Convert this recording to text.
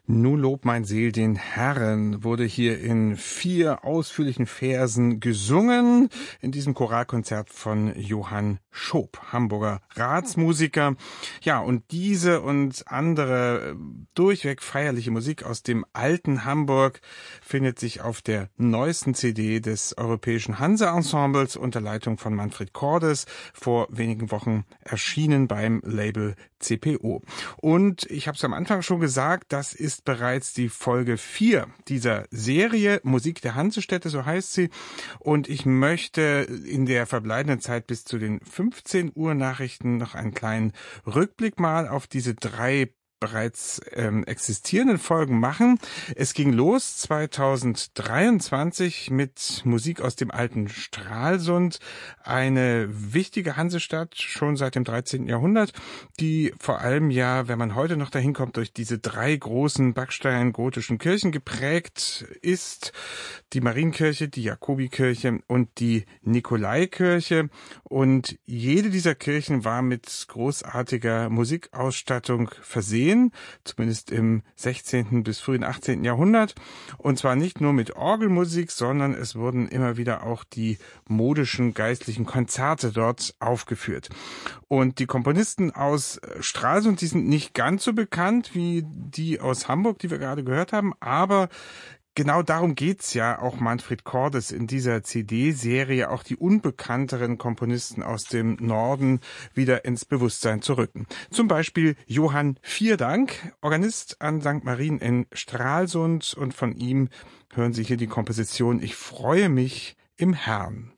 Nun lobt mein Seel den Herrn wurde hier in 4 ausführlichen Versen gesungen in diesem Choralkonzert von Johann Schoop, Hamburger Ratsmusiker. Ja, und diese und andere durchweg feierliche Musik aus dem alten Hamburg findet sich auf der neuesten CD des Europäischen Hanse-Ensembles unter Leitung von Manfred Cordes, vor wenigen Wochen erschienen beim Label CPO. Und ich habe es am Anfang schon gesagt, das ist bereits die Folge 4 dieser Serie Musik der Hansestädte, so heißt sie. Und ich möchte in der verbleibenden Zeit bis zu den 15 Uhr Nachrichten noch einen kleinen Rückblick mal auf diese 3 bereits existierenden Folgen machen. Es ging los 2023 mit Musik aus dem alten Stralsund, eine wichtige Hansestadt schon seit dem 13. Jahrhundert, die vor allem ja, wenn man heute noch dahin kommt, durch diese 3 großen backstein-gotischen Kirchen geprägt ist. Die Marienkirche, die Jakobikirche und die Nikolaikirche. Und jede dieser Kirchen war mit großartiger Musikausstattung versehen, zumindest im 16. bis frühen 18. Jahrhundert. Und zwar nicht nur mit Orgelmusik, sondern es wurden immer wieder auch die modischen geistlichen Konzerte dort aufgeführt. Und die Komponisten aus Stralsund, die sind nicht ganz so bekannt wie die aus Hamburg, die wir gerade gehört haben, aber genau darum geht's ja auch Manfred Cordes in dieser CD-Serie, auch die unbekannteren Komponisten aus dem Norden wieder ins Bewusstsein zu rücken. Zum Beispiel Johann Vierdank, Organist an St. Marien in Stralsund, und von ihm hören Sie hier die Komposition Ich freue mich im Herrn.